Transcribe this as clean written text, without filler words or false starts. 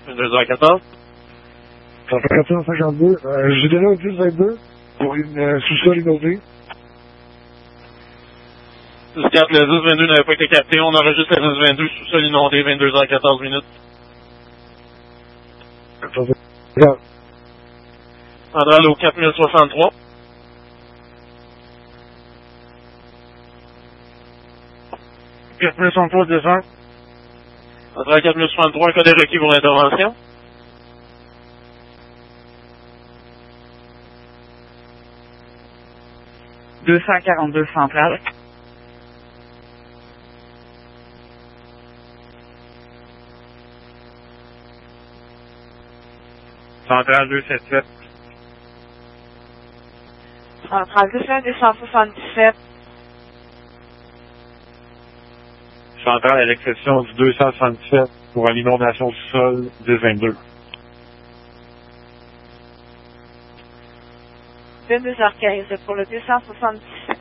22h14. Centrale 452. J'ai donné un 10-22 pour une sous-sol inondée. 6-4, le 10-22 n'avait pas été capté. On enregistre le 10-22 sous-sol inondé, 22h14 minutes. Centrale au 4063. Centrale descend. Centrale 4063, un code est requis pour l'intervention. « 242 centrale. Centrale 277. Centrale 277. Centrale à l'exception du 277 pour l'inondation du sol 10-22. 22h15 pour le 277.